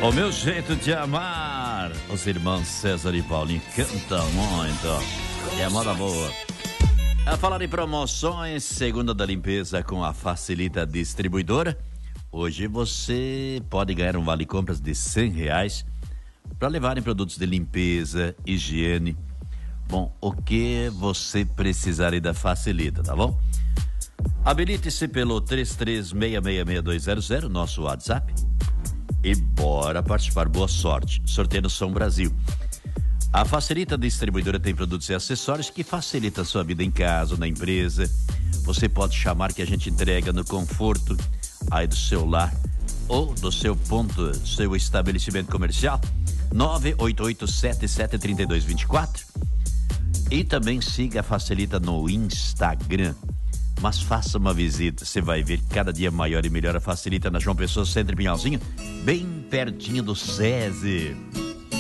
O meu jeito de amar. Os irmãos César e Paulinho cantam muito. É a moda boa. A falar em promoções, segunda da limpeza com a Facilita Distribuidora. Hoje você pode ganhar um vale-compras de R$100 para levar em produtos de limpeza, higiene. Bom, o que você precisar da Facilita, tá bom? Habilite-se pelo 33666200, nosso WhatsApp. E bora participar, boa sorte. Sorteio no São Brasil. A Facilita Distribuidora tem produtos e acessórios que facilitam a sua vida em casa, na empresa. Você pode chamar que a gente entrega no conforto aí do seu lar ou do seu ponto, seu estabelecimento comercial. 988773224. E também siga a Facilita no Instagram. Mas faça uma visita, você vai ver cada dia maior e melhor a Facilita na João Pessoa, Centro e Pinhalzinho, bem pertinho do SESI.